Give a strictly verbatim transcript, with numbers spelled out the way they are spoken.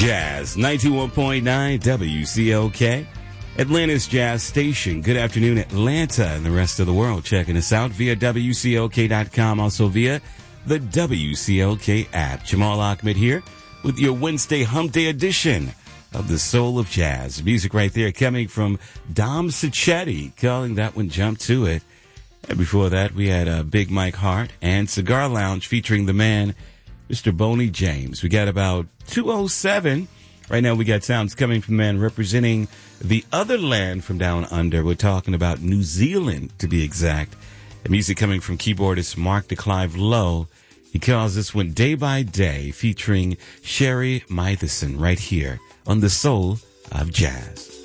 Jazz, ninety-one point nine W C L K, Atlanta's Jazz Station. Good afternoon, Atlanta and the rest of the world. Checking us out via W C L K dot com, also via the W C L K app. Jamal Ahmed here with your Wednesday Hump Day edition of the Soul of Jazz. Music right there coming from Dom Sacchetti, calling that one Jump to It. And before that, we had uh, Big Mike Hart and Cigar Lounge featuring the man, Mister Boney James. We got about two oh seven. Right now we got sounds coming from the man representing the other land from down under. We're talking about New Zealand, to be exact. The music coming from keyboardist Mark DeClive Lowe. He calls this one Day by Day, featuring Sherry Matheson right here on the Soul of Jazz.